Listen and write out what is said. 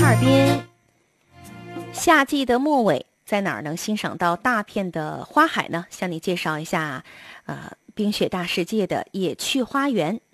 尔滨，夏季的末尾，在哪儿能欣赏到大片的花海呢？向你介绍一下，冰雪大世界的野趣花园。